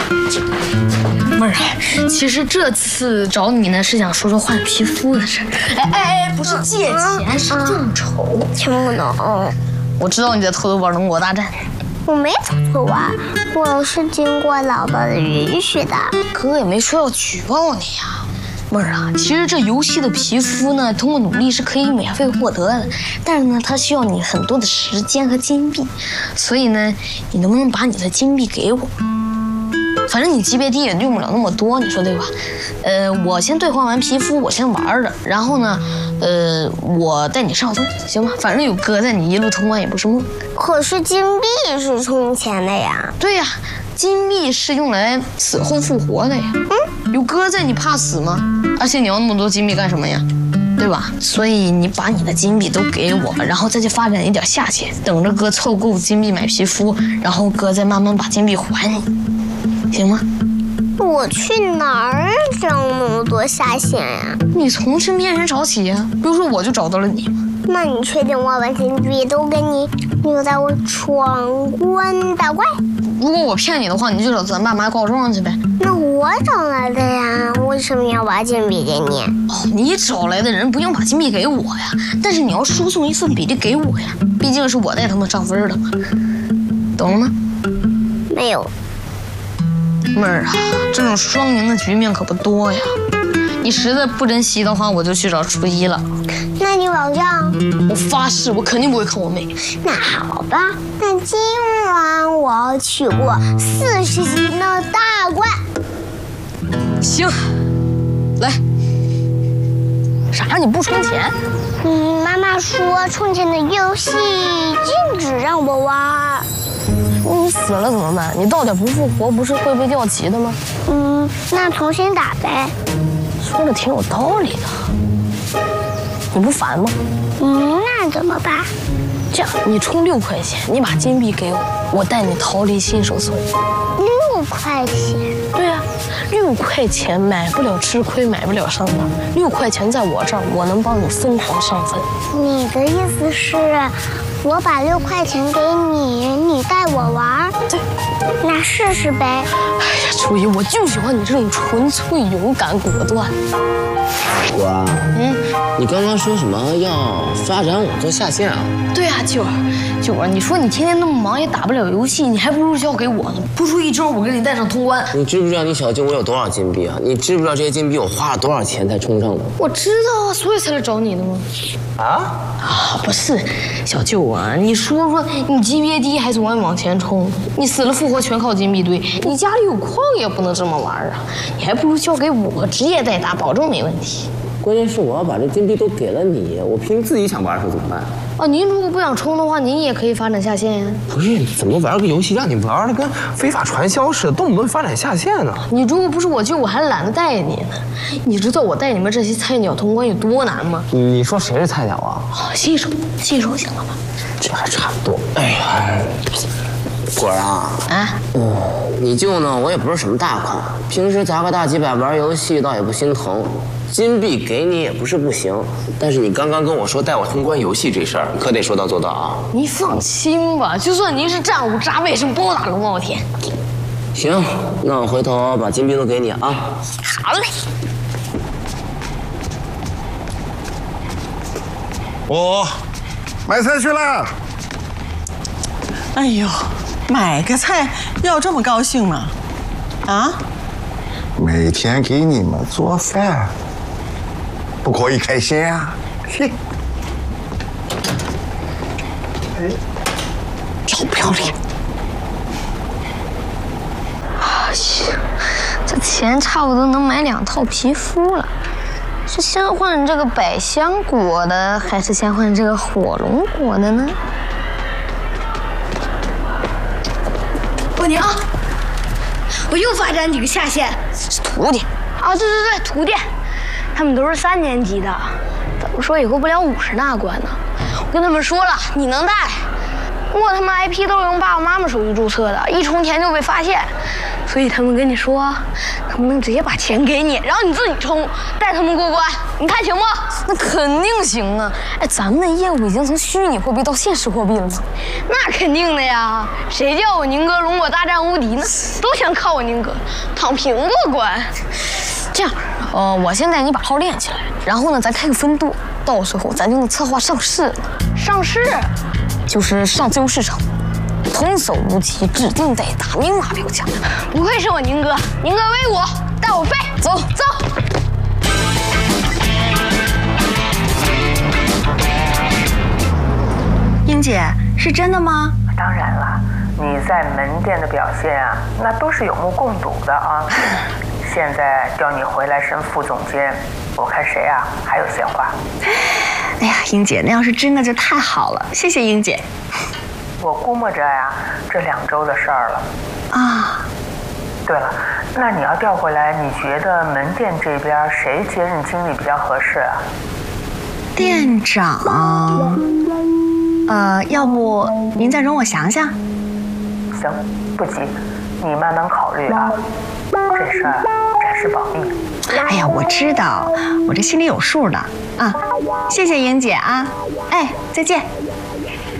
妹儿，其实这次找你呢是想说说换皮肤的事。不是借钱，是众筹。 听不懂。 我知道你在偷偷玩《龙国大战》。 我没偷偷玩，我是经过姥姥的允许的。 哥也没说要举报你呀。妹儿啊，其实这游戏的皮肤呢，通过努力是可以免费获得的，但是呢，它需要你很多的时间和金币，所以呢，你能不能把你的金币给我？反正你级别低也用不了那么多，你说对吧？我先兑换完皮肤，我先玩着，然后呢，我带你上分，行吗？反正有哥在，你一路通关也不是梦。 可是金币是充钱的呀。 对呀，金币是用来死后复活的呀。有哥在，你怕死吗？而且你要那么多金币干什么呀？对吧？所以你把你的金币都给我，然后再去发展一点下线，等着哥凑够金币买皮肤，然后哥再慢慢把金币还你，行吗？ 我去哪儿找那么多下线呀？ 你从身边人找起呀。比如说我就找到了你嘛。 那你确定我把金币都给你留在我闯关打怪？ 如果我骗你的话，你就找咱爸妈告状去呗。 那我找来的呀，为什么要把金币给你？ 你找来的人不用把金币给我呀，但是你要输送一份比例给我呀，毕竟是我带他们上分的嘛，懂了吗？ 没有。 妹儿啊，这种双赢的局面可不多呀。你实在不珍惜的话，我就去找初一了。 那你保证？ 我发誓，我肯定不会坑我妹。 那好吧，那今晚我要取过40级的大关。 行，来。啥？你不充钱？ 妈妈说充钱的游戏禁止让我玩。 你死了怎么办？你到点不复活，不是会被掉级的吗？ 那重新打呗。 说的挺有道理的，你不烦吗？ 那怎么办？ 这样，你充6块钱，你把金币给我，我带你逃离新手村。 6块钱？ 对呀，6块钱买不了吃亏，买不了上当。6块钱在我这儿，我能帮你疯狂上分。 你的意思是，我把6块钱给你，你带我玩？ 对， 那试试呗。哎呀，初一，我就喜欢你这种纯粹、勇敢、果断。 我，你刚刚说什么要发展我做下线啊？ 对啊，九儿，你说你天天那么忙也打不了游戏，你还不如交给我呢。不出1周，我给你带上通关。 你知不知道你小舅我有多少金币啊？你知不知道这些金币我花了多少钱才充上的？ 我知道啊，所以才来找你的吗？不是，小舅啊，你说说，你级别低还总爱往前冲，你死了复活全靠金币堆，你家里有矿也不能这么玩啊！你还不如交给我，职业代打，保证没问题。 关键是我要把这金币都给了你，我凭自己想玩的时候怎么办？ 您如果不想充的话，您也可以发展下线呀。 不是，怎么玩个游戏让你玩的跟非法传销似的，动不动发展下线呢？ 你如果不是我舅，我还懒得带你呢。你知道我带你们这些菜鸟通关有多难吗？ 你说谁是菜鸟啊？ 新手行了吧？ 这还差不多。哎呀， 果儿啊，你舅呢？我也不是什么大款，平时砸个大几百玩游戏倒也不心疼。金币给你也不是不行，但是你刚刚跟我说带我通关游戏这事儿，可得说到做到啊！ 你放心吧，就算您是战五渣，为什么包打龙傲天？ 行，那我回头把金币都给你啊。 好嘞。 我买菜去了。 哎呦，买个菜要这么高兴吗？啊？ 每天给你们做饭，不可以开心啊！嘿， 要不要脸？行，这钱差不多能买2套皮肤了。是先换这个百香果的，还是先换这个火龙果的呢？ 我娘，我又发展几个下线。 是徒弟啊，对，徒弟，他们都是3年级的，怎么说也过不了50大关呢。我跟他们说了，你能带， 我他妈 IP 都是用爸爸妈妈手机注册的，一充钱就被发现，所以他们跟你说，能不能直接把钱给你，然后你自己充，带他们过关，你看行不？那肯定行啊！哎，咱们的业务已经从虚拟货币到现实货币了吗？那肯定的呀！谁叫我宁哥容我大战无敌呢？都想靠我宁哥躺平过关。这样，我先带你把号练起来，然后呢，咱开个分舵，到时候咱就能策划上市了。上市？就是上自由市场，童叟无欺，指定得打，明码标价。不愧是我宁哥，宁哥威武，带我飞，走走。 英姐，是真的吗？ 当然了，你在门店的表现啊，那都是有目共睹的啊。现在调你回来升副总监，我看谁啊还有闲话。 哎呀，英姐，那要是真的就太好了，谢谢英姐。 我估摸着呀，这2周的事儿了。 啊， 对了，那你要调回来，你觉得门店这边谁接任经理比较合适啊？ 店长，要不您再容我想想。 行，不急，你慢慢考虑啊。这事儿暂时保密。 哎呀，我知道，我这心里有数的啊。谢谢英姐啊，哎，再见。